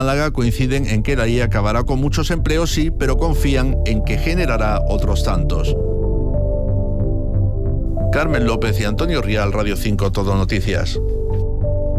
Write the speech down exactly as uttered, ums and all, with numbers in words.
Málaga coinciden en que la I E acabará con muchos empleos, sí, pero confían en que generará otros tantos. Carmen López y Antonio Rial, Radio cinco Todo Noticias.